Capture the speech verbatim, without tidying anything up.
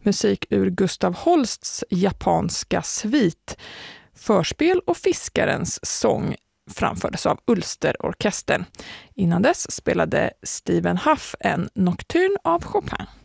Musik ur Gustav Holsts japanska svit, Förspel och fiskarens sång framfördes av Ulsterorkestern. Innan dess spelade Stephen Huff en nocturne av Chopin.